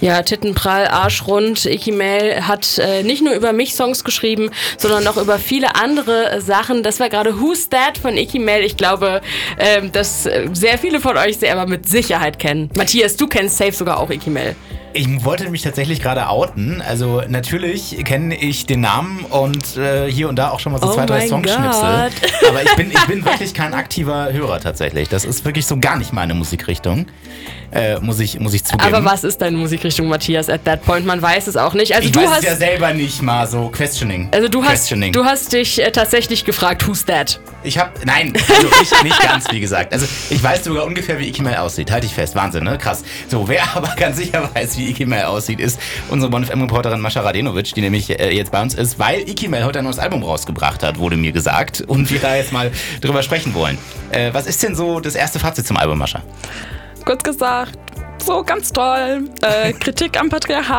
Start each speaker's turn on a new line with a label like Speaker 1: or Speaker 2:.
Speaker 1: Ja, Tittenprall, Arschrund. Icky Mail hat nicht nur über mich Songs geschrieben, sondern auch über viele andere Sachen. Das war gerade Who's That von Icky Mail. Ich glaube, dass sehr viele von euch sie aber mit Sicherheit kennen. Matthias, du kennst safe sogar auch Icky Mail.
Speaker 2: Ich wollte mich tatsächlich gerade outen. Also natürlich kenne ich den Namen und hier und da auch schon mal so 2-3 Songschnipsel. Aber ich bin wirklich kein aktiver Hörer tatsächlich. Das ist wirklich so gar nicht meine Musikrichtung. Muss ich zugeben.
Speaker 1: Aber was ist deine Musikrichtung, Matthias, at that point? Man weiß es auch nicht. Also
Speaker 2: ich weiß es ja selber nicht mal so. Questioning.
Speaker 1: Also du hast dich tatsächlich gefragt, who's that?
Speaker 2: Nein, also nicht ganz, wie gesagt. Also ich weiß sogar ungefähr, wie Icky Mail aussieht. Halte ich fest. Wahnsinn, ne? Krass. So, wer aber ganz sicher weiß, wie Icky Mail aussieht, ist unsere BonFM-Reporterin Mascha Radenovic, die nämlich jetzt bei uns ist, weil Icky Mail heute ein neues Album rausgebracht hat, wurde mir gesagt. Und wir da jetzt mal drüber sprechen wollen. Was ist denn so das erste Fazit zum Album, Mascha?
Speaker 3: Kurz gesagt, so ganz toll. Kritik am Patriarchat.